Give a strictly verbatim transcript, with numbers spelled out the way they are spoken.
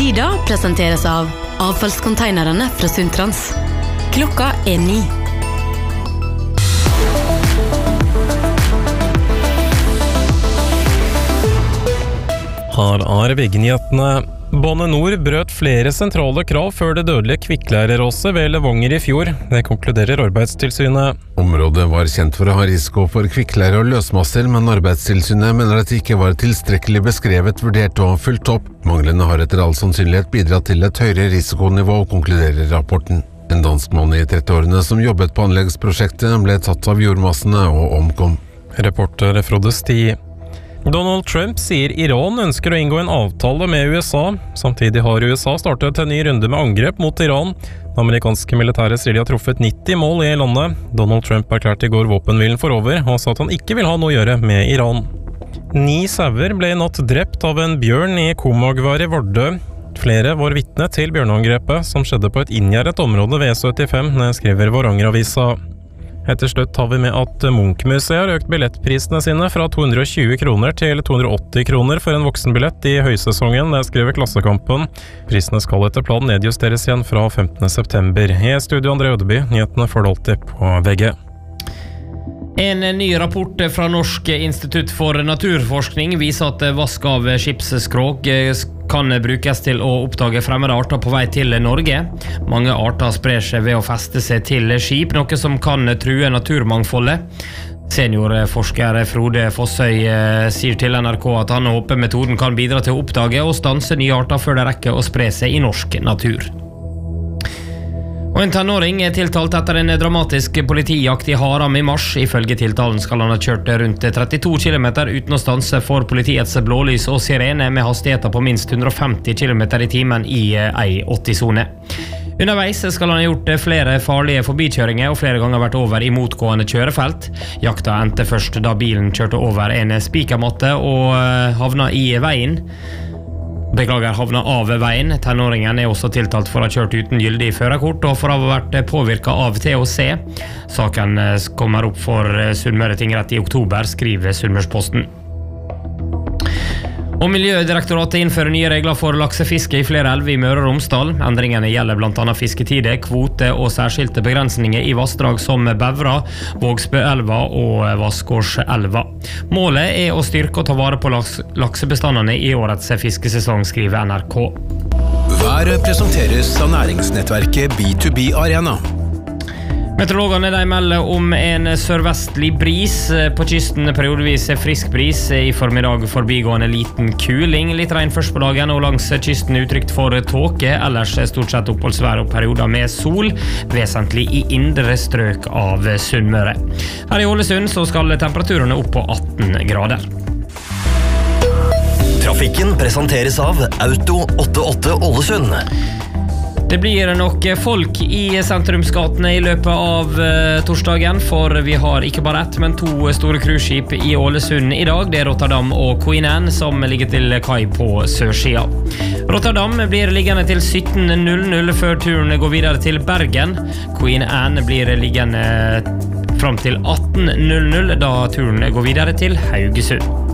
Tida presenteres av avfallskonteinerne fra Sundtrans. Klokka er ni. Her er VG-nyhetene. Bane Nor brøt flere sentrale krav før det dødelige kvikklæreråset ved Levanger i fjor. Det konkluderer Arbeidstilsynet. Området var kjent for å ha risiko for kvikklære og løsmasser, men Arbeidstilsynet mener at det ikke var tilstrekkelig beskrevet, vurdert og fulgt opp. Manglene har etter all sannsynlighet bidratt til et høyere risikonivå, konkluderer rapporten. En dansk mann i trettiårene som jobbet på anleggsprosjektet ble tatt av jordmassene og omkom. Reporter Frode Sti. Donald Trump sier Iran ønsker å inngå en avtale med U S A. Samtidig har U S A startet en ny runde med angrep mot Iran. Det amerikanske militæret sier de har truffet nitti mål i landet. Donald Trump erklærte i går våpenhvilen for over, og sa at han ikke vil ha noe å gjøre med Iran. Ni sauer ble i natt drept av en bjørn i Komagvær i Vardø. Flere var vitne til bjørneangrepet, som skjedde på et inngjerdet område ved E syttifem, skriver Varanger-avisa. Etter slutt har vi med at Munch-museet har økt billettprisene sine fra to hundre og tjue kroner til to hundre og åtti kroner for en voksenbillett i høysesongen, det skriver Klassekampen. Prisene skal etter planen nedjusteres igjen fra femtende september. I studio André Ødeby, nyhetene får du alltid på V G. En ny rapport fra Norsk institutt for naturforskning viser at vask av skipsskrog kan brukes til å oppdage fremmede arter på vei til Norge. Mange arter sprer seg ved å feste seg til skip, noe som kan true naturmangfoldet. Seniorforsker Frode Fossøy sier til N R K at han håper metoden kan bidra til å oppdage og stanse nye arter før det rekker å spre seg i norsk natur. Og en tenåring er tiltalt etter en dramatisk politijakt i Haram i mars. Ifølge tiltalen skal han ha kjørt rundt trettito kilometer uten å stanse for politiets blålys og sirene med hastigheter på minst hundre og femti kilometer i timen i ei åtti-sone. Underveis skal han ha gjort flere farlige forbikjøringer og flere ganger vært over i motgående kjørefelt. Jakta endte først da bilen kjørte over en spikermatte og havna i veien. Beklager, havna av veien. Tenåringen er også tiltalt for å ha kjørt uten gyldig førerkort og for å ha vært påvirket av T H C. Saken kommer opp for Sunnmøre tingrett i oktober, skriver Sunnmørsposten. Og Miljødirektoratet innfører nye regler for laksefiske i flere elver i Møre og Romsdal. Endringene gjelder blant annet fisketide, kvote og særskilte begrensninger i vassdrag som Bevra, Vågsbøelva og Vassgårdselva. Målet er å styrke og ta vare på laks laksebestandene i årets fiskesesong, skriver N R K. Været presenteres av næringsnettverket B to B Arena. Meteorologene de melder om en sørvestlig bris på kysten, periodevis frisk bris, i formiddag forbigående liten kuling, litt regn først på dagen og langs kysten utrygt for tåke, ellers stort sett oppholdsvær og perioder med sol, vesentlig i indre strøk av Sunnmøre. Her i Ålesund så skal temperaturene opp på atten grader. Trafikken presenteres av Auto åttiåtte Ålesund. Det blir nok folk i sentrumsgatene i løpet av uh, torsdagen, for vi har ikke bare ett, men to store cruiseskip i Ålesund i dag. Det er Rotterdam og Queen Anne som ligger til kai på sørsida. Rotterdam blir liggende til sytten null null før turen går videre til Bergen. Queen Anne blir liggende fram til atten null null da turen går videre til Haugesund.